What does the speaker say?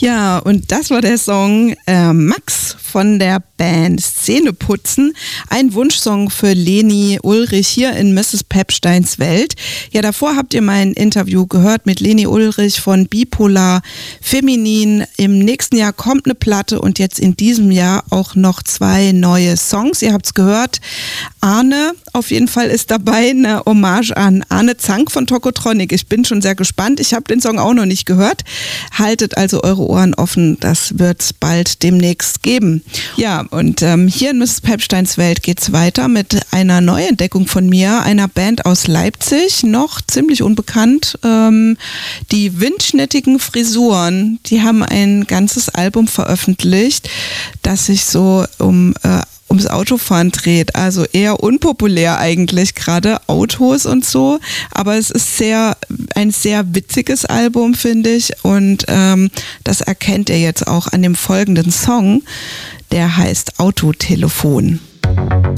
Ja, und das war der Song Max von der Band Szeneputzen. Ein Wunschsong für Leni Ulrich hier in Mrs. Pepsteins Welt. Ja, davor habt ihr mein Interview gehört mit Leni Ulrich von Bipolar Feminin. Im nächsten Jahr kommt eine Platte und jetzt in diesem Jahr auch noch 2 neue Songs. Ihr habt's gehört. Arne auf jeden Fall ist dabei, eine Hommage an Arne Zank von Tokotronic. Ich bin schon sehr gespannt. Ich habe den Song auch noch nicht gehört. Haltet also eure Ohren offen. Das wird es bald demnächst geben. Ja, und hier in Mrs. Pepsteins Welt geht's weiter mit einer Neuentdeckung von mir, einer Band aus Leipzig, noch ziemlich unbekannt. Die Windschnittigen Frisuren, die haben ein ganzes Album veröffentlicht, das sich so ums Autofahren dreht, also eher unpopulär eigentlich, gerade Autos und so, aber es ist ein sehr witziges Album, finde ich, und das erkennt ihr jetzt auch an dem folgenden Song, der heißt Autotelefon.